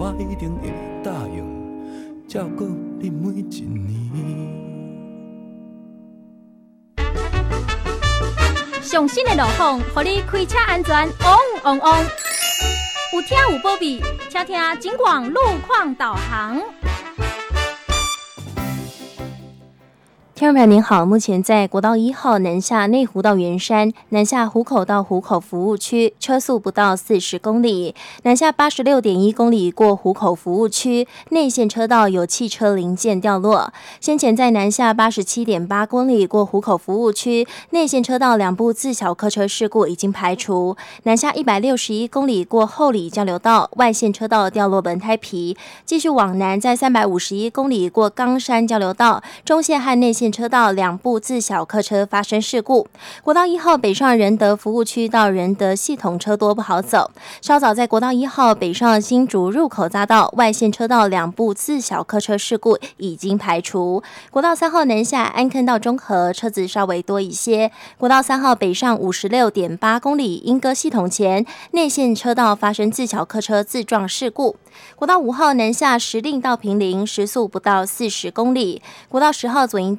我一定会答应照顾你每一年。 上新的路况，互你开车安全旺旺旺。有听有保庇，请听警广路况导航。 听众朋友您好，目前在国道1号南下内湖到圆山，南下湖口到湖口服务区，车速不到40公里；南下86.1公里过湖口服务区，内线车道有汽车零件掉落。先前在南下87.8公里过湖口服务区，内线车道2部自小客车事故已经排除。南下161公里过后里交流道，外线车道掉落轮胎皮。继续往南，在351公里过冈山交流道，中线和内线车道2部自小客车发生事故。国道1号北上仁德服务区到仁德系统车多不好走。稍早在国道1号北上新竹入口匝道，外线车道2部自小客车事故已经排除。国道3号南下安坑到中和，车子稍微多一些。国道3号北上56.8公里莺歌系统前，内线车道发生自小客车自撞事故。国道5号南下石碇到坪林，时速不到40公里。国道10号左营